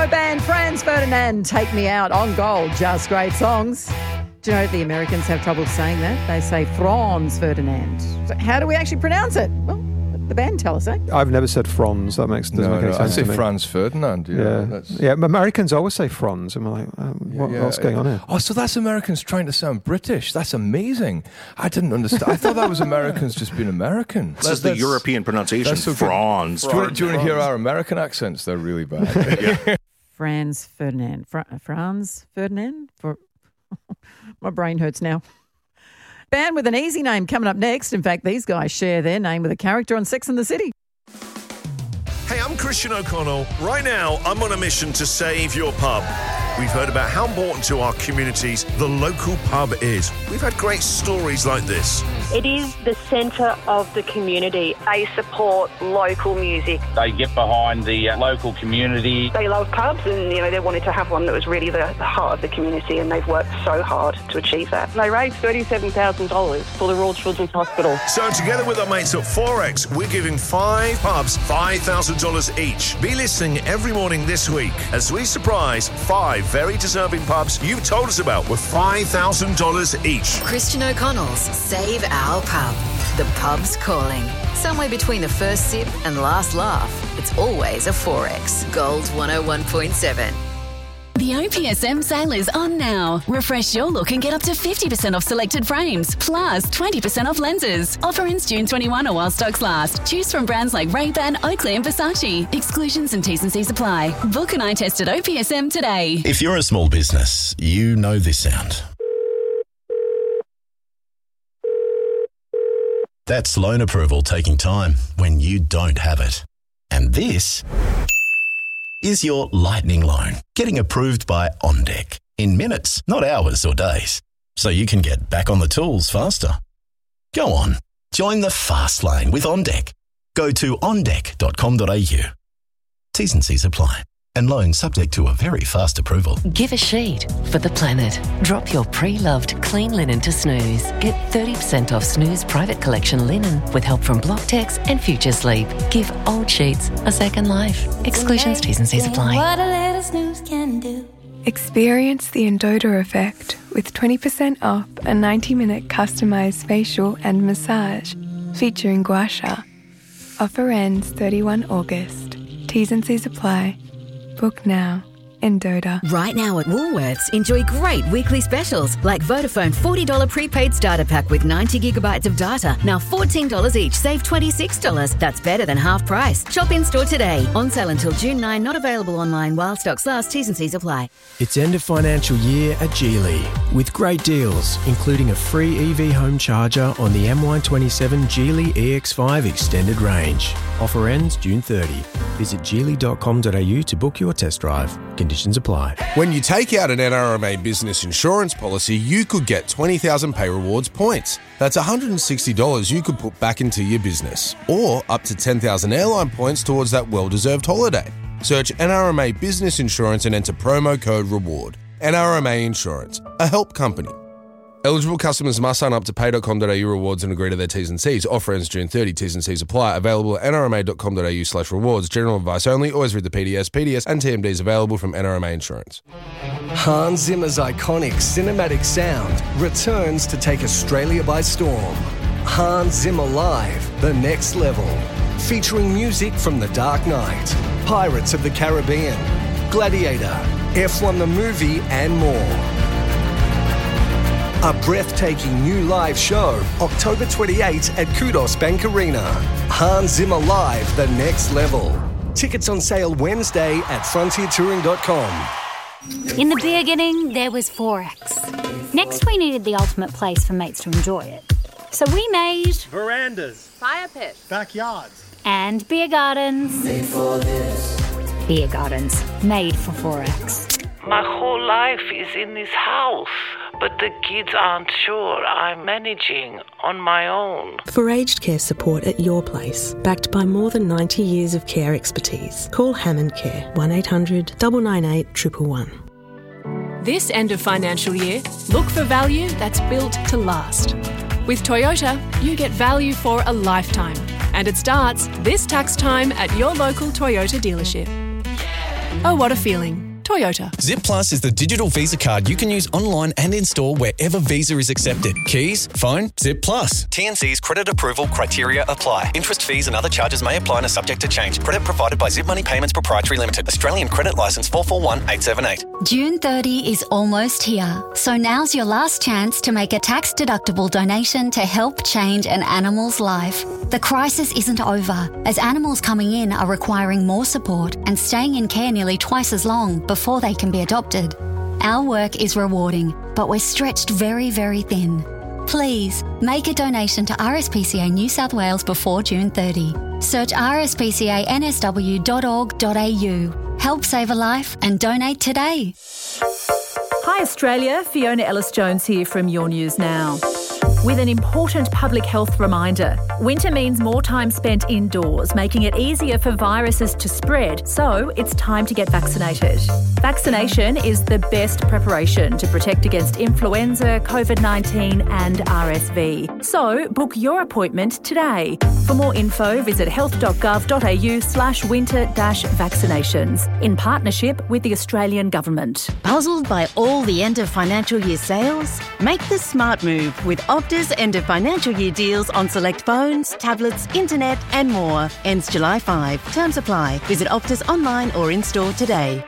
Band Franz Ferdinand, Take Me Out on Gold, just great songs. Do you know the Americans have trouble saying that? They say Franz Ferdinand. So how do we actually pronounce it? Well, the band tell us, eh? I've never said Franz. That doesn't make any sense I say to me. Franz Ferdinand. Yeah, Americans always say Franz. I'm like, what's going on here? Oh, so that's Americans trying to sound British. That's amazing. I didn't understand. I thought that was Americans just being American. This is the European pronunciation, so Franz. Do you want to hear our American accents? They're really bad. Franz Ferdinand. Franz Ferdinand? My brain hurts now. Band with an easy name coming up next. In fact, these guys share their name with a character on Sex and the City. Hey, I'm Christian O'Connell. Right now, I'm on a mission to save your pub. We've heard about how important to our communities the local pub is. We've had great stories like this. It is the centre of the community. They support local music. They get behind the local community. They love pubs and, they wanted to have one that was really the heart of the community, and they've worked so hard to achieve that. They raised $37,000 for the Royal Children's Hospital. So together with our mates at Forex, we're giving 5 pubs $5,000 each. Be listening every morning this week as we surprise 5 very deserving pubs you've told us about with $5,000 each. Christian O'Connell's Save Our Pub. The pub's calling. Somewhere between the first sip and last laugh, it's always a Forex. Gold 101.7. The OPSM sale is on now. Refresh your look and get up to 50% off selected frames, plus 20% off lenses. Offer ends June 21 or while stocks last. Choose from brands like Ray-Ban, Oakley and Versace. Exclusions and T's and C's apply. Book an eye test at OPSM today. If you're a small business, you know this sound. That's loan approval taking time when you don't have it. And this is your lightning loan getting approved by OnDeck in minutes, not hours or days, so you can get back on the tools faster. Go on, join the fast lane with OnDeck. Go to ondeck.com.au. T's and C's apply. And loan subject to a very fast approval. Give a sheet for the planet. Drop your pre-loved clean linen to Snooze. Get 30% off Snooze private collection linen with help from Blocktex and Future Sleep. Give old sheets a second life. Exclusions, T's and C's apply. What a little snooze can do. Experience the Endota effect with 20% off a 90-minute customised facial and massage featuring gua sha. Offer ends 31 August. T's and C's apply. Book now. Endota. Right now at Woolworths, enjoy great weekly specials like Vodafone $40 prepaid starter pack with 90 gigabytes of data. Now $14 each, save $26. That's better than half price. Shop in store today. On sale until June 9, not available online while stocks last. T's and C's apply. It's end of financial year at Geely with great deals, including a free EV home charger on the MY27 Geely EX5 extended range. Offer ends June 30. Visit geely.com.au to book your test drive. Conditions apply. When you take out an NRMA business insurance policy, you could get 20,000 Pay Rewards points. That's $160 you could put back into your business, or up to 10,000 airline points towards that well-deserved holiday. Search NRMA Business Insurance and enter promo code REWARD. NRMA Insurance, a help company. Eligible customers must sign up to pay.com.au rewards and agree to their T's and C's. Offer ends June 30. T's and C's apply. Available at nrma.com.au/rewards. General advice only. Always read the PDS. PDS and TMDs available from NRMA Insurance. Hans Zimmer's iconic cinematic sound returns to take Australia by storm. Hans Zimmer Live, The Next Level. Featuring music from The Dark Knight, Pirates of the Caribbean, Gladiator, F1 the Movie, and more. A breathtaking new live show, October 28 at Kudos Bank Arena. Hans Zimmer Live, The Next Level. Tickets on sale Wednesday at frontiertouring.com. In the beginning, there was Forex. Next, we needed the ultimate place for mates to enjoy it. So we made verandas, fire pits, backyards, and beer gardens. Made for this. Beer gardens, made for Forex. My whole life is in this house, but the kids aren't sure I'm managing on my own. For aged care support at your place, backed by more than 90 years of care expertise, call Hammond Care, 1800 998 111. This end of financial year, look for value that's built to last. With Toyota, you get value for a lifetime, and it starts this tax time at your local Toyota dealership. Oh, what a feeling. Toyota. Zip Plus is the digital Visa card you can use online and in-store wherever Visa is accepted. Keys, phone, Zip Plus. TNC's credit approval criteria apply. Interest, fees and other charges may apply and are subject to change. Credit provided by Zip Money Payments Proprietary Limited. Australian Credit Licence 441878. June 30 is almost here, so now's your last chance to make a tax-deductible donation to help change an animal's life. The crisis isn't over, as animals coming in are requiring more support and staying in care nearly twice as long before they can be adopted. Our work is rewarding, but we're stretched very, very thin. Please make a donation to RSPCA New South Wales before June 30. Search rspcansw.org.au. Help save a life and donate today. Hi Australia, Fiona Ellis-Jones here from Your News Now. With an important public health reminder. Winter means more time spent indoors, making it easier for viruses to spread, so it's time to get vaccinated. Vaccination is the best preparation to protect against influenza, COVID-19 and RSV. So book your appointment today. For more info, visit health.gov.au/winter-vaccinations in partnership with the Australian Government. Puzzled by all the end of financial year sales? Make the smart move with Optus end of financial year deals on select phones, tablets, internet and more. Ends July 5. Terms apply. Visit Optus online or in-store today.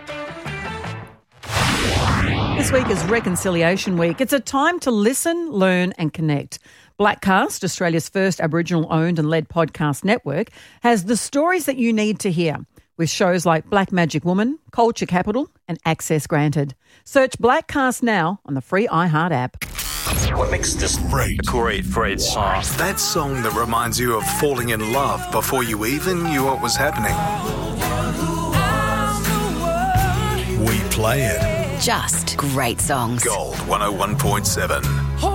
This week is Reconciliation Week. It's a time to listen, learn and connect. Blackcast, Australia's first Aboriginal-owned and led podcast network, has the stories that you need to hear, with shows like Black Magic Woman, Culture Capital and Access Granted. Search Blackcast now on the free iHeart app. What makes this great? A great song. That song that reminds you of falling in love before you even knew what was happening. We play it. Just great songs. Gold 101.7.